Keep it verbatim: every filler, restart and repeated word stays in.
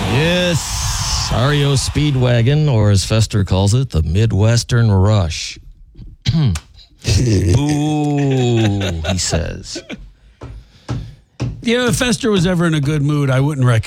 Yes, R E O Speedwagon, or as Fester calls it, the Midwestern Rush. Boo, he says. Yeah, if Fester was ever in a good mood, I wouldn't recognize